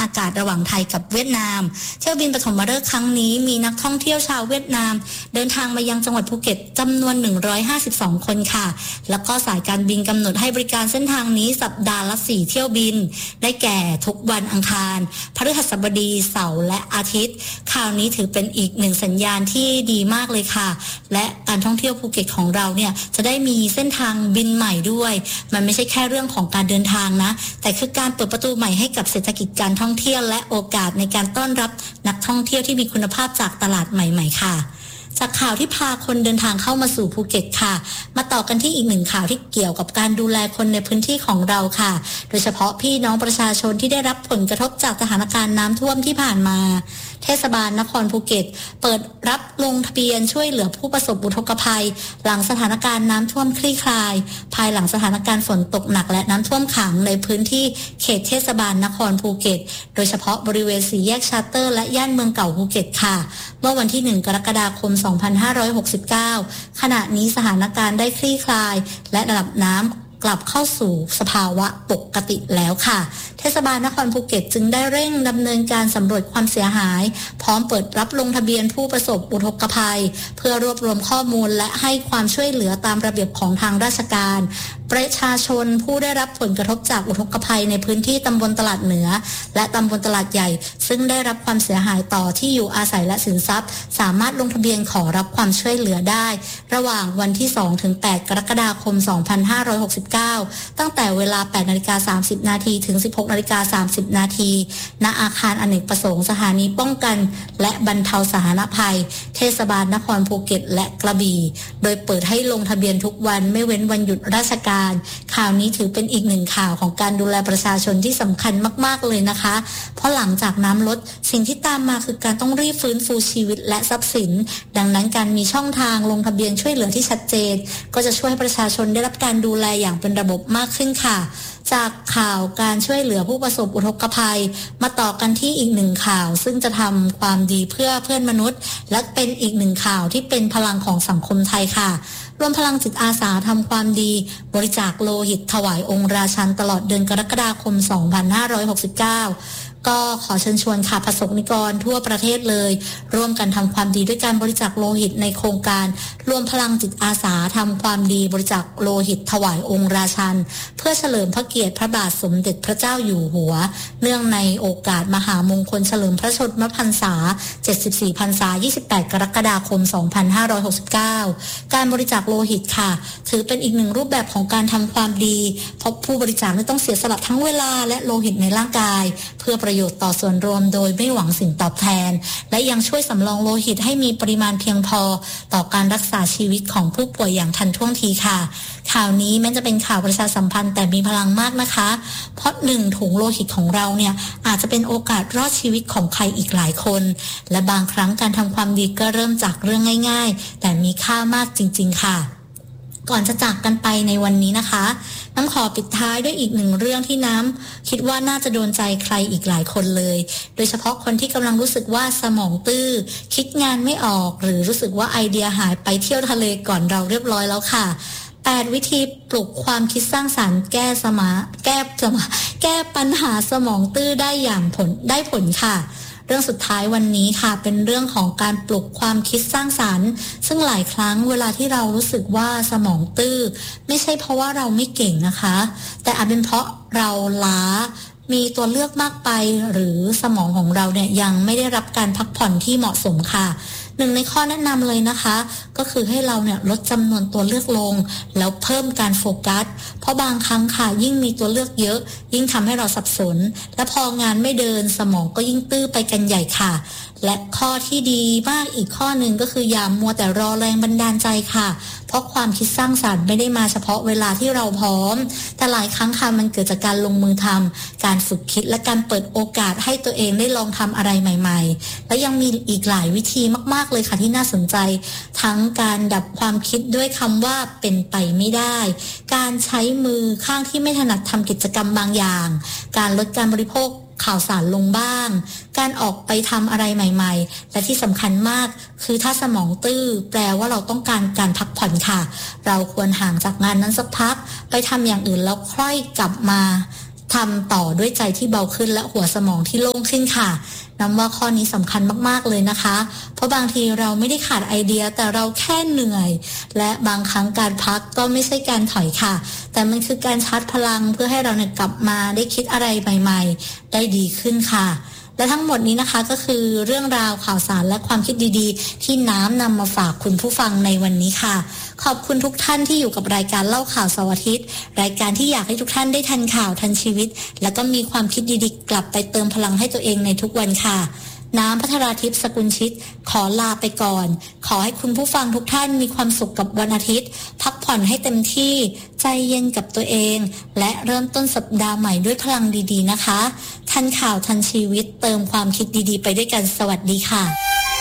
อากาศระหว่างไทยกับเวียดนามเที่ยวบินปฐมฤกษ์ครั้งนี้มีนักท่องเที่ยวชาวเวียดนามเดินทางมายังจังหวัดภูเก็ตจำนวน152คนค่ะแล้วก็สายการบินกำหนดให้บริการเส้นทางนี้สัปดาห์ละ4เที่ยวบินได้แก่ทุกวันอังคารพฤหัสบดีเสาร์และอาทิตย์ข่าวนี้ถือเป็นอีกหนึ่งสัญญาณที่ดีมากเลยค่ะและการท่องเที่ยวภูเก็ตของเราเนี่ยจะได้มีเส้นทางบินใหม่ด้วยมันไม่ใช่แค่เรื่องของการเดินทางนะแต่คือการเปิดประตูใหม่ให้กับเศรษฐกิจการท่องเที่ยวและโอกาสในการต้อนรับนักท่องเที่ยวที่มีคุณภาพจากตลาดใหม่ๆค่ะจากข่าวที่พาคนเดินทางเข้ามาสู่ภูเก็ตค่ะมาต่อกันที่อีกหนึ่งข่าวที่เกี่ยวกับการดูแลคนในพื้นที่ของเราค่ะโดยเฉพาะพี่น้องประชาชนที่ได้รับผลกระทบจากสถานการณ์น้ำท่วมที่ผ่านมาเทศบาลนครภูเก็ตเปิดรับลงทะเบียนช่วยเหลือผู้ประสบอุทกภัยหลังสถานการณ์น้ำท่วมคลี่คลายภายหลังสถานการณ์ฝนตกหนักและน้ำท่วมขังในพื้นที่เขตเทศบาลนครภูเก็ตโดยเฉพาะบริเวณสี่แยกชาร์เตอร์และย่านเมืองเก่าภูเก็ตค่ะเมื่อวันที่1กรกฎาคม2569ขณะนี้สถานการณ์ได้คลี่คลายและระดับน้ำกลับเข้าสู่สภาวะปกติแล้วค่ะเทศบาลนครภูเก็ตจึงได้เร่งดำเนินการสำรวจความเสียหายพร้อมเปิดรับลงทะเบียนผู้ประสบอุทกภัยเพื่อรวบรวมข้อมูลและให้ความช่วยเหลือตามระเบียบของทางราชการประชาชนผู้ได้รับผลกระทบจากอุทกภัยในพื้นที่ตำบลตลาดเหนือและตำบลตลาดใหญ่ซึ่งได้รับความเสียหายต่อที่อยู่อาศัยและสินทรัพย์สามารถลงทะเบียนขอรับความช่วยเหลือได้ระหว่างวันที่2ถึง8กรกฎาคม2569ตั้งแต่เวลา 8:30 น.ถึง 16:30 น.ณอาคารอเนกประสงค์สถานีป้องกันและบรรเทาสาธารณภัยเทศบาลนครภูเก็ตและกระบี่โดยเปิดให้ลงทะเบียนทุกวันไม่เว้นวันหยุดราชการข่าวนี้ถือเป็นอีกหนึ่งข่าวของการดูแลประชาชนที่สำคัญมากๆเลยนะคะเพราะหลังจากน้ำลดสิ่งที่ตามมาคือการต้องรีบฟื้นฟูชีวิตและทรัพย์สินดังนั้นการมีช่องทางลงทะเบียนช่วยเหลือที่ชัดเจนก็จะช่วยให้ประชาชนได้รับการดูแลอย่างเป็นระบบมากขึ้นค่ะจากข่าวการช่วยเหลือผู้ประสบอุทกภัยมาต่อกันที่อีกหนึ่งข่าวซึ่งจะทำความดีเพื่อเพื่อนมนุษย์และเป็นอีกหนึ่งข่าวที่เป็นพลังของสังคมไทยค่ะรวมพลังจิตอาสาทำความดีบริจาคโลหิตถวายองค์ราชันตลอดเดือนกรกฎาคม2569ก็ขอเชิญชวนค่ะประสบนิกรทั่วประเทศเลยร่วมกันทำความดีด้วยการบริจาคโลหิตในโครงการรวมพลังจิตอาสาทำความดีบริจาคโลหิตถวายองค์ราชันเพื่อเฉลิมพระเกียรติพระบาทสมเด็จพระเจ้าอยู่หัวเนื่องในโอกาสมหามงคลเฉลิมพระชนมพรรษา74พรรษา28กรกฎาคม2569การบริจาคโลหิตค่ะถือเป็นอีกหนึ่งรูปแบบของการทำความดีเพราะผู้บริจาคไม่ต้องเสียสละทั้งเวลาและโลหิตในร่างกายเพื่อประโยชน์ต่อส่วนรวมโดยไม่หวังสิ่งตอบแทนและยังช่วยสำรองโลหิตให้มีปริมาณเพียงพอต่อการรักษาชีวิตของผู้ป่วยอย่างทันท่วงทีค่ะข่าวนี้แม้จะเป็นข่าวประชาสัมพันธ์แต่มีพลังมากนะคะเพราะ1ถุงโลหิตของเราเนี่ยอาจจะเป็นโอกาสรอดชีวิตของใครอีกหลายคนและบางครั้งการทำความดีก็เริ่มจากเรื่องง่ายๆแต่มีค่ามากจริงๆค่ะก่อนจะจากกันไปในวันนี้นะคะน้ำขอปิดท้ายด้วยอีกหนึ่งเรื่องที่น้ำคิดว่าน่าจะโดนใจใครอีกหลายคนเลยโดยเฉพาะคนที่กำลังรู้สึกว่าสมองตื้อคิดงานไม่ออกหรือรู้สึกว่าไอเดียหายไปเที่ยวทะเลก่อนเราเรียบร้อยแล้วค่ะ8วิธีปลุกความคิดสร้างสรรค์แก้ปัญหาสมองตื้อได้ผลค่ะเรื่องสุดท้ายวันนี้ค่ะเป็นเรื่องของการปลุกความคิดสร้างสรรค์ซึ่งหลายครั้งเวลาที่เรารู้สึกว่าสมองตื้อไม่ใช่เพราะว่าเราไม่เก่งนะคะแต่อาจเป็นเพราะเราล้ามีตัวเลือกมากไปหรือสมองของเราเนี่ยยังไม่ได้รับการพักผ่อนที่เหมาะสมค่ะหนึ่งในข้อแนะนำเลยนะคะก็คือให้เราเนี่ยลดจำนวนตัวเลือกลงแล้วเพิ่มการโฟกัสเพราะบางครั้งค่ะยิ่งมีตัวเลือกเยอะยิ่งทำให้เราสับสนและพองานไม่เดินสมองก็ยิ่งตื้อไปกันใหญ่ค่ะและข้อที่ดีมากอีกข้อหนึ่งก็คืออย่ามัวแต่รอแรงบันดาลใจค่ะเพราะความคิดสร้างสรรค์ไม่ได้มาเฉพาะเวลาที่เราพร้อมแต่หลายครั้งค่ะมันเกิดจากการลงมือทำการฝึกคิดและการเปิดโอกาสให้ตัวเองได้ลองทำอะไรใหม่ๆและยังมีอีกหลายวิธีมากๆเลยค่ะที่น่าสนใจทั้งการดับความคิดด้วยคำว่าเป็นไปไม่ได้การใช้มือข้างที่ไม่ถนัดทำกิจกรรมบางอย่างการลดการบริโภคข่าวสารลงบ้างการออกไปทำอะไรใหม่ๆและที่สำคัญมากคือถ้าสมองตื้อแปลว่าเราต้องการพักผ่อนค่ะเราควรห่างจากงานนั้นสักพักไปทำอย่างอื่นแล้วค่อยกลับมาทำต่อด้วยใจที่เบาขึ้นและหัวสมองที่โล่งขึ้นค่ะนับว่าข้อนี้สำคัญมากๆเลยนะคะเพราะบางทีเราไม่ได้ขาดไอเดียแต่เราแค่เหนื่อยและบางครั้งการพักก็ไม่ใช่การถอยค่ะแต่มันคือการชาร์จพลังเพื่อให้เราเนี่ยกลับมาได้คิดอะไรใหม่ๆได้ดีขึ้นค่ะและทั้งหมดนี้นะคะก็คือเรื่องราวข่าวสารและความคิดดีๆที่น้ำนำมาฝากคุณผู้ฟังในวันนี้ค่ะขอบคุณทุกท่านที่อยู่กับรายการเล่าข่าวเสาร์อาทิตย์รายการที่อยากให้ทุกท่านได้ทันข่าวทันชีวิตแล้วก็มีความคิดดีๆกลับไปเติมพลังให้ตัวเองในทุกวันค่ะน้ำพัทราทิพย์สกุลชิตขอลาไปก่อนขอให้คุณผู้ฟังทุกท่านมีความสุขกับวันอาทิตย์พักผ่อนให้เต็มที่ใจเย็นกับตัวเองและเริ่มต้นสัปดาห์ใหม่ด้วยพลังดีๆนะคะทันข่าวทันชีวิตเติมความคิดดีๆไปด้วยกันสวัสดีค่ะ